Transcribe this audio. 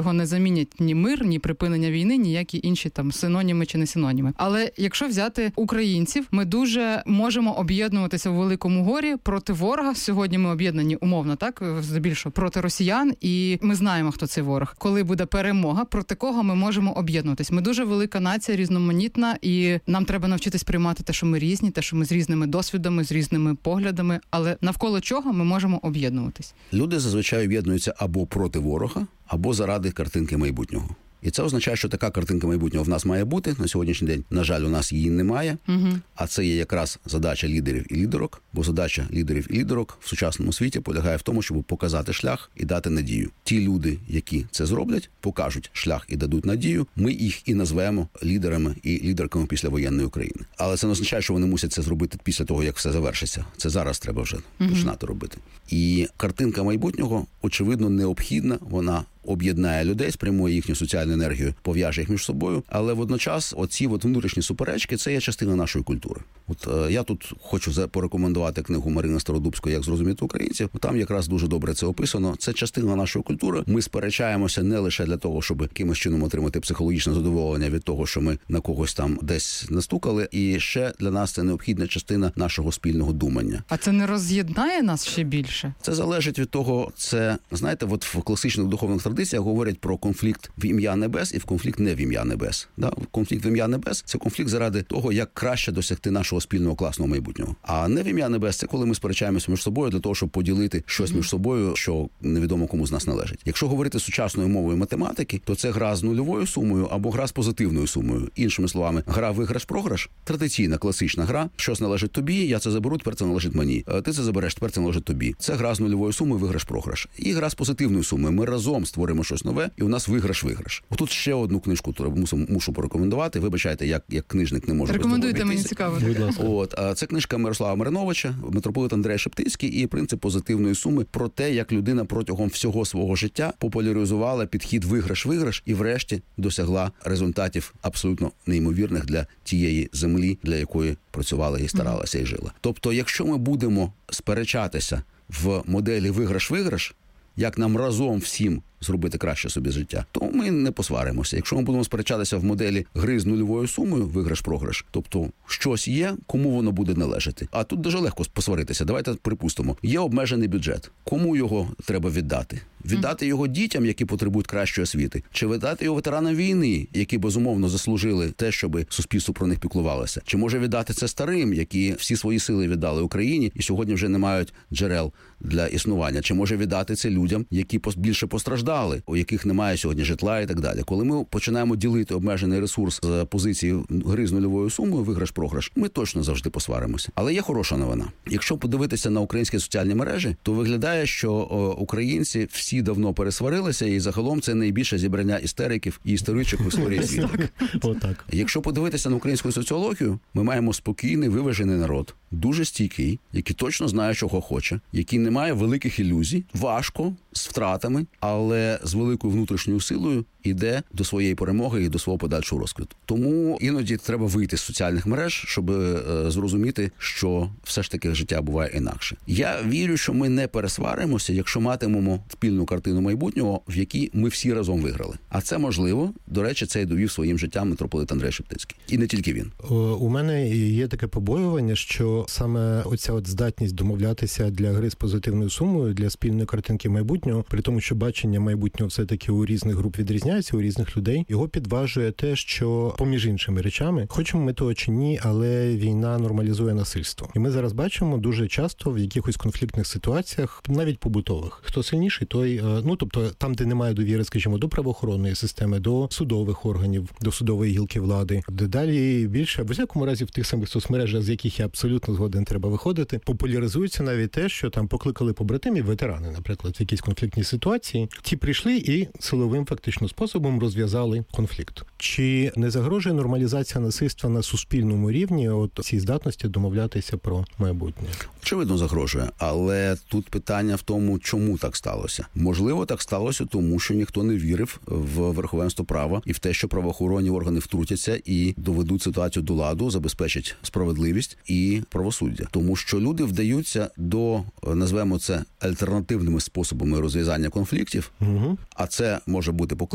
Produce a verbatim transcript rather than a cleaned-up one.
його не замінять ні мир, ні припинення війни, ніякі інші там синоніми чи не синоніми. Але якщо взяти українців, ми дуже можемо об'єднуватися в великому горі проти ворога. Сьогодні ми об'єднані умовно, так, здебільшого проти росіян, і ми знаємо, хто цей ворог. Коли буде перемога, проти кого ми можемо об'єднуватись. Ми дуже велика нація, різноманітна, і нам треба навчитись приймати те, що ми різні, те, що ми з різними досвідами, з різними поглядами, але навколо чого ми можемо об'єднуватись. Люди зазвичай об'єднуються або проти ворога, або заради картинки майбутнього. І це означає, що така картинка майбутнього в нас має бути. На сьогоднішній день, на жаль, у нас її немає. Угу. А це є якраз задача лідерів і лідерок. Бо задача лідерів і лідерок в сучасному світі полягає в тому, щоб показати шлях і дати надію. Ті люди, які це зроблять, покажуть шлях і дадуть надію. Ми їх і назвемо лідерами і лідерками післявоєнної України. Але це не означає, що вони мусять це зробити після того, як все завершиться. Це зараз треба вже угу. починати робити. І картинка майбутнього, очевидно, необхідна. Вона об'єднає людей, спрямує їхню соціальну енергію, пов'яже їх між собою, але водночас оці от внутрішні суперечки – це є частина нашої культури. От е, я тут хочу порекомендувати книгу Марини Стародубської «Як зрозуміти українців». Там якраз дуже добре це описано. Це частина нашої культури. Ми сперечаємося не лише для того, щоб якимось чином отримати психологічне задоволення від того, що ми на когось там десь настукали, і ще для нас це необхідна частина нашого спільного думання. А це не роз'єднає нас ще більше? Це залежить від того, це, знаєте, от в класичних духовних традиціях говорять про конфлікт в ім'я небес і в конфлікт не в ім'я небес. Да? Конфлікт в ім'я небес – це конфлікт заради того, як краще досягти нашого спільного класного майбутнього. А не в ім'я небес – це коли ми сперечаємося між собою для того, щоб поділити щось між собою, що невідомо кому з нас належить. Якщо говорити сучасною мовою математики, то це гра з нульовою сумою або гра з позитивною сумою. Іншими словами, гра виграш-програш – традиційна класична гра. Щось належить тобі, я це заберу, тепер це належить мені. Ти це забереш, тепер це належить тобі. Це гра з нульовою сумою виграш-програш. І гра з позитивною сумою. Ми разом створимо щось нове, і у нас виграш-виграш. Отут ще одну книжку мушу, мушу порекомендувати. Вибачайте, як, як книжник не можу. Рекомендуйте, мені цікаво. От, це книжка Мирослава Мариновича, митрополит Андрей Шептицький і принцип позитивної суми про те, як людина протягом всього свого життя популяризувала підхід виграш-виграш і врешті досягла результатів абсолютно неймовірних для тієї землі, для якої працювала і старалася і жила. Тобто, якщо ми будемо сперечатися в моделі виграш-виграш, як нам разом всім зробити краще собі життя, то ми не посваримося. Якщо ми будемо сперечатися в моделі гри з нульовою сумою, виграш-програш, тобто щось є, кому воно буде належати. А тут дуже легко посваритися. Давайте припустимо, є обмежений бюджет. Кому його треба віддати? Віддати його дітям, які потребують кращої освіти? Чи віддати його ветеранам війни, які безумовно заслужили те, щоб суспільство про них піклувалося? Чи може віддати це старим, які всі свої сили віддали Україні і сьогодні вже не мають джерел для існування? Чи може віддати це людям, які більше постраждали, у яких немає сьогодні житла і так далі? Коли ми починаємо ділити обмежений ресурс з позиції гри з нульовою сумою, виграш-програш, ми точно завжди посваримося. Але є хороша новина. Якщо подивитися на українські соціальні мережі, то виглядає, що українці всі давно пересварилися, і загалом це найбільше зібрання істериків і істеричок в історії світу. Отак. Якщо подивитися на українську соціологію, ми маємо спокійний, виважений народ, дуже стійкий, який точно знає, чого хоче, який не має великих ілюзій, важко, з втратами, але з великою внутрішньою силою іде до своєї перемоги і до свого подальшого розквіту. Тому іноді треба вийти з соціальних мереж, щоб е, зрозуміти, що все ж таки життя буває інакше. Я вірю, що ми не пересваримося, якщо матимемо спільну картину майбутнього, в якій ми всі разом виграли. А це можливо. До речі, це й довів своїм життям митрополит Андрей Шептицький. І не тільки він. У мене є таке побоювання, що саме оця от здатність домовлятися для гри з позитивною сумою, для спільної картинки майбутнього, при тому, що бачення майбутнього все-таки у різних груп відрізняється, у різних людей, його підважує те, що, поміж іншими речами, хочемо ми того чи ні, але війна нормалізує насильство. І ми зараз бачимо дуже часто в якихось конфліктних ситуаціях, навіть побутових, хто сильніший, той, ну, тобто там, де немає довіри, скажімо, до правоохоронної системи, до судових органів, до судової гілки влади, дедалі більше, в усякому разі в тих самих соцмережах, з яких я абсолютно згоден, треба виходити, популяризується навіть те, що там покликали побратимів, ветерани, наприклад, в якійсь конфліктній ситуації, ті прийшли і силовим фактично способом розв'язали конфлікт. Чи не загрожує нормалізація насильства на суспільному рівні от цій здатності домовлятися про майбутнє? Очевидно, загрожує, але тут питання в тому, чому так сталося. Можливо, так сталося тому, що ніхто не вірив в верховенство права і в те, що правоохоронні органи втрутяться і доведуть ситуацію до ладу, забезпечать справедливість і правосуддя. Тому що люди вдаються до, назвемо це, альтернативними способами розв'язання конфліктів, угу. А це може бути покликання